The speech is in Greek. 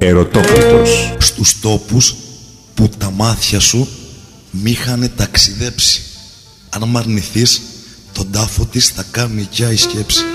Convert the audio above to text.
Ερωτόκριτος. Στους τόπους που τα μάτια σου μ' είχανε ταξιδέψει. Αν μ' αρνηθείς, τον τάφο της θα κάνει κι η σκέψη.